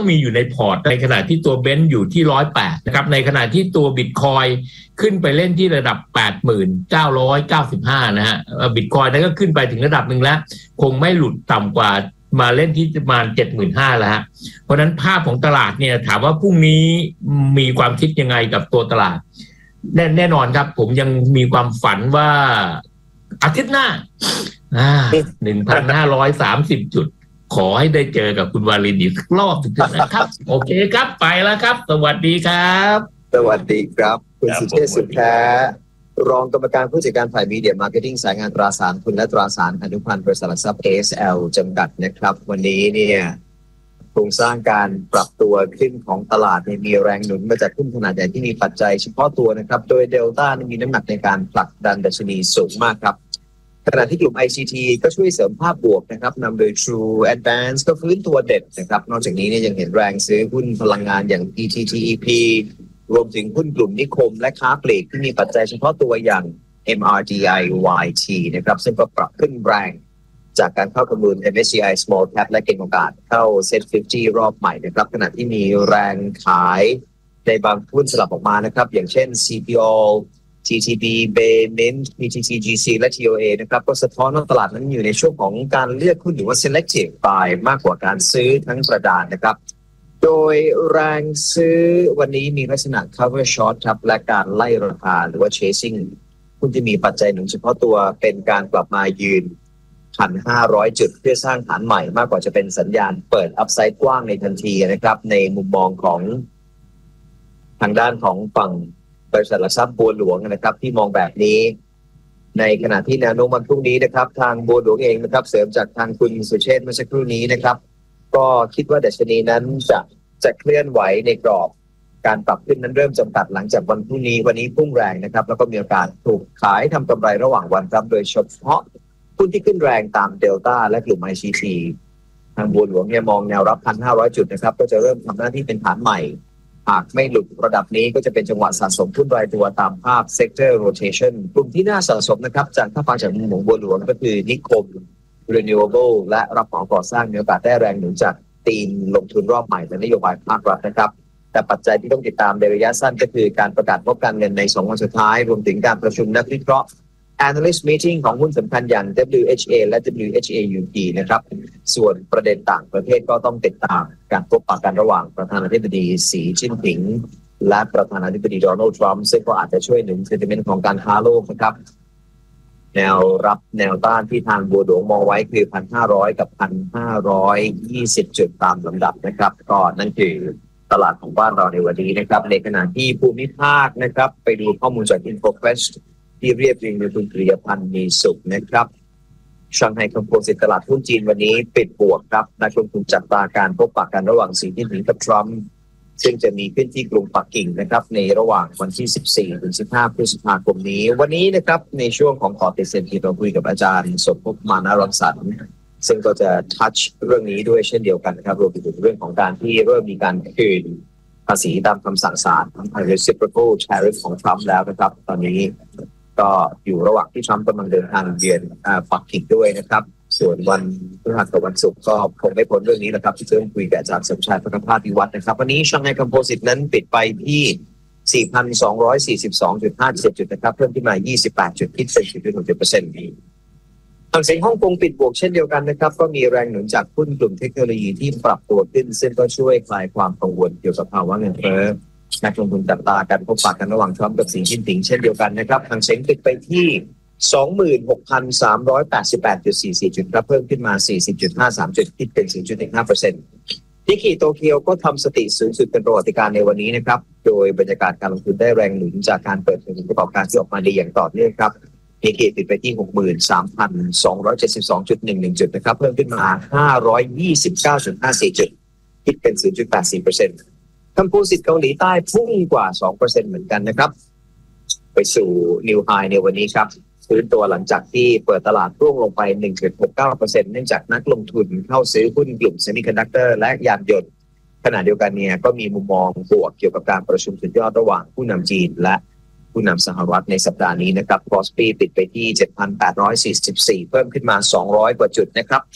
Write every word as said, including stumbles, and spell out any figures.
มีอยู่ในพอร์ตในขณะที่ตัวเบนซ์อยู่ที่หนึ่งร้อยแปดนะครับในขณะที่ตัวบิตคอยขึ้นไปเล่นที่ระดับ แปดหมื่นเก้าร้อยเก้าสิบห้า นะฮะบิตคอยนั้นก็ขึ้นไปถึงระดับหนึ่งแล้วคงไม่หลุดต่ำกว่ามาเล่นที่ประมาณ เจ็ดหมื่นห้าพัน แล้วฮะเพราะนั้นภาพของตลาดเนี่ยถามว่าพรุ่งนี้มีความคิดยังไงกับตัวตลาดแน่แน่นอนครับผมยังมีความฝันว่าอาทิตย์หน้าอ่า หนึ่งพันห้าร้อยสามสิบ จุดขอให้ได้เจอกับคุณวาลินอีกรอบถึงนะครับโอเคครับไปแล้วครับสวัสดีครับสวัสดีครับคุณสุเชษฐ์สุขแท้รองกรรมการผู้จัดการฝ่ายมีเดียมาร์เก็ตติ้งสายงานตราสารทุนและตราสารอนุพันธ์บริษัทหลักทรัพย์ เอ เอส แอล จำกัดนะครับวันนี้เนี่ยโครงสร้างการปรับตัวขึ้นของตลาดมีแรงหนุนมาจากหุ้นขนาดใหญ่ที่มีปัจจัยเฉพาะตัวนะครับโดยเดลต้ามีน้ำหนักในการผลักดันดัชนีสูงมากครับขณะที่กลุ่ม ไอ ซี ที ก็ช่วยเสริมภาพบวกนะครับนำโดย True Advance ก็ฟื้นตัวเด็ดนะครับนอกจากนี้เนี่ยยังเห็นแรงซื้อหุ้นพลังงานอย่าง อี ที ที อี พี รวมถึงหุ้นกลุ่มนิคมและค้าปลีกที่มีปัจจัยเฉพาะตัวอย่าง เอ็ม อาร์ ดี ไอ วาย ที นะครับซึ่งก็ปรับขึ้นแรงจากการเข้าประมูล เอ็ม เอส ซี ไอ Small Cap และเก็งโอกาสเข้า เซ็ต ห้าสิบ รอบใหม่นะครับขณะที่มีแรงขายในบางหุ้นสลับออกมานะครับอย่างเช่น ซี พี โอ ที ที บี Bay Mint พี ที ที จี ซี และ ที โอ เอ นะครับก็สะท้อนว่าตลาดนั้นอยู่ในช่วงของการเลือกหุ้นหรือว่า selective buy มากกว่าการซื้อทั้งกระดานนะครับโดยแรงซื้อวันนี้มีลักษณะ cover short ครับและการไล่ราคาหรือว่า chasing หุ้นที่มีปัจจัยหนุนเฉพาะตัวเป็นการกลับมายืน หนึ่งพันห้าร้อย จุดเพื่อสร้างฐานใหม่มากกว่าจะเป็นสัญญาณเปิด upside กว้างในทันทีนะครับในมุมมองของทางด้านของฝั่งบริษัทหลักทรัพย์บัวหลวงนะครับที่มองแบบนี้ในขณะที่แนวโน้มวันพรุ่งนี้นะครับทางบัวหลวงเองนะครับเสริมจากทางคุณสุเชษฐ์เมื่อสักครู่นี้นะครับก็คิดว่าดัชนีนั้นจะจะเคลื่อนไหวในกรอบการปรับขึ้นนั้นเริ่มจำกัดหลังจากวันพรุ่งนี้วันนี้พุ่งแรงนะครับแล้วก็มีโอกาสถูกขายทำกำไรระหว่างวันครับโดยเฉพาะหุ้นที่ขึ้นแรงตามเดลต้าและกลุ่ม ไอ ซี ที ทางบัวหลวงเนี่ยมองแนวรับ หนึ่งพันห้าร้อย จุดนะครับก็จะเริ่มทำหน้าที่เป็นฐานใหม่หากไม่หลุดระดับนี้ก็จะเป็นจังหวะสะสมหุ้นรายตัวตามภาพ sector rotation กลุ่มที่น่าสะสมนะครับจากถ้าฟังจากมุมของบัวหลวงก็คือนิคม renewable และรับเหมาก่อสร้างมีโอกาสได้แรงหนุนจากธีมลงทุนรอบใหม่และนโยบายภาครัฐนะครับแต่ปัจจัยที่ต้องติดตามในระยะสั้นก็คือการประกาศงบการเงินในสองวันสุดท้ายรวมถึงการประชุมนักวิเคราะห์ analyst meeting ของหุ้นสำคัญอย่าง ดับเบิลยู เอช เอ และ ดับเบิลยู เอช เอ ยู พี นะครับส่วนประเด็นต่างประเทศก็ต้องติดตามการพบปะกันระหว่างประธานาธิบดีสีจิ้นผิงและประธานาธิบดีโดนัลด์ทรัมป์ซึ่งก็อาจจะช่วยหนุน sentiment ของการค้าโลกนะครับแนวรับแนวต้านที่ทางบัวหลวงมองไว้คือ หนึ่งพันห้าร้อย กับ หนึ่งพันห้าร้อยยี่สิบ จุดตามลำดับนะครับก็นั่นคือตลาดของบ้านเราในวันนี้นะครับในขณะที่ภูมิภาคนะครับไปดูข้อมูลจาก InfoQuest ที่เรียบเรียงโดยคุณปริยพันธ์มีสุขนะครับชังไห่คอมโพสิตตลาดหุ้นจีนวันนี้ปิดบวกครับนักลงทุนจับตาการพบปะกันระหว่างสีจิ้นผิงกับทรัมป์ซึ่งจะมีขึ้นที่กรุงปักกิ่งนะครับในระหว่างวันที่ สิบสี่ถึงสิบห้า พฤษภาคมนี้วันนี้นะครับในช่วงของขอติดเซ็นทีเราคุยกับอาจารย์สมภพมานะรังสรรค์ซึ่งก็จะทัชเรื่องนี้ด้วยเช่นเดียวกันนะครับรวมถึงเรื่องของการที่เริ่มมีการคืนภาษีตามคำสั่งศาล reciprocal tariff ของทรัมป์แล้วนะครับตอนนี้ก็อยู่ระหว่างที่ทรัมป์กำลังเดินทางเยือนปักกิ่งด้วยนะครับส่วนวันพฤหัสกับวันศุกร์ก็คงไม่พ้นเรื่องนี้แหละครับที่จะต้องคุยกับอาจารย์สมชายพัฒนภาพวิวัฒน์นะครับวันนี้ชังไห่คอมโพสิตนั้นปิดไปที่ สี่พันสองร้อยสี่สิบสองจุดห้าเจ็ด จุดนะครับเพิ่มขึ้นมายี่สิบแปดจุดคิดเป็น ศูนย์จุดหกเจ็ดเปอร์เซ็นต์ นี้ทางเซ็งฮ่องกงปิดบวกเช่นเดียวกันนะครับก็มีแรงหนุนจากหุ้นกลุ่มเทคโนโลยีที่ปรับตัวขึ้นซึ่งก็ช่วยคลายความกังวลเกี่ยวกับภาวะเงินเฟ้อนักลงทุนจับตาการพบปะกันระหว่างทรัมป์กับสีจิ้นผิงเช่นเดียวกันนะครับทางเซ็งปิดไปที่ สองหมื่นหกพันสามร้อยแปดสิบแปดจุดสี่สี่ จุดครับเพิ่มขึ้นมา สี่สิบจุดห้าสาม จุดคิดเป็น ศูนย์จุดหนึ่งห้าเปอร์เซ็นต์ นิกเกิโตเกียวก็ทำสติสูงสุดเป็นประวัติการณ์ในวันนี้นะครับโดยบรรยากาศการลงทุนได้แรงหนุนจากการเปิดเผยผลประกอบการที่ออกมาดีอย่างต่อเนื่องครับนิกเกิปิดไปที่ หกหมื่นสามพันสองร้อยเจ็ดสิบสองจุดหนึ่งหนึ่ง จุดนะครับเพิ่มขึ้นมา ห้าร้อยยี่สิบเก้าจุดห้าสี่ จุดคิดเป็น ศูนย์จุดแปดสี่เปอร์เซ็นต์ คอมโพสิตเกาหลีใต้พุ่งกว่า สองเปอร์เซ็นต์ เหมือนกันนะครับไปสู่นิวไฮในวันนี้ครับฟื้นตัวหลังจากที่เปิดตลาดร่วงลงไป หนึ่งจุดหกเก้าเปอร์เซ็นต์ เนื่องจากนักลงทุนเข้าซื้อหุ้นกลุ่มเซมิคอนดักเตอร์และยานยนต์ขณะเดียวกันเนี่ยก็มีมุมมองบวกเกี่ยวกับการประชุมสุดยอดระหว่างผู้นำจีนและผู้นำสหรัฐในสัปดาห์นี้นะครับคอสปีปิดไปที่ เจ็ดพันแปดร้อยสี่สิบสี่ เพิ่มขึ้นมาสองร้อยกว่าจุดนะครับ